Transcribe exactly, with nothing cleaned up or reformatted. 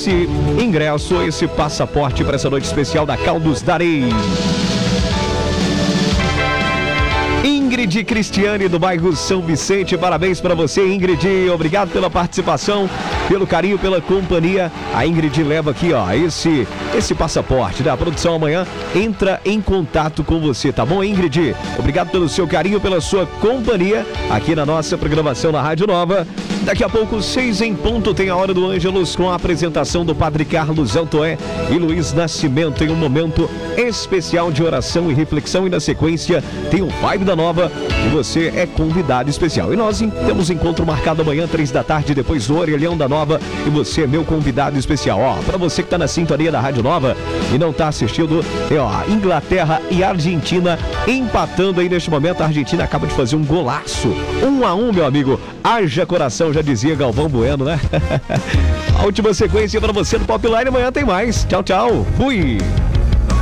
esse ingresso, esse passaporte para essa noite especial da Caldos da Areia. Ingrid Cristiane, do bairro São Vicente, parabéns para você, Ingrid, obrigado pela participação, pelo carinho, pela companhia. A Ingrid leva aqui, ó, esse, esse passaporte da produção. Amanhã entra em contato com você, tá bom, Ingrid? Obrigado pelo seu carinho, pela sua companhia aqui na nossa programação na Rádio Nova. Daqui a pouco, seis em ponto, tem a Hora do Ângelus com a apresentação do Padre Carlos Altoé e Luiz Nascimento em um momento especial de oração e reflexão. E na sequência tem o Vibe da Nova e você é convidado especial. E nós temos encontro marcado amanhã, três da tarde, depois do Orelhão da Nova, e você é meu convidado especial. Ó, pra você que tá na sintonia da Rádio Nova e não tá assistindo, é, ó, Inglaterra e Argentina empatando aí neste momento. A Argentina acaba de fazer um golaço, um a um, meu amigo. Haja coração, já dizia Galvão Bueno, né? A última sequência pra você no Pop Line. Amanhã tem mais. Tchau, tchau. Fui!